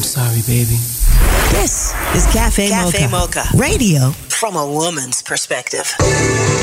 sorry, baby. This is Cafe Mocha. Mocha. Radio from a woman's perspective.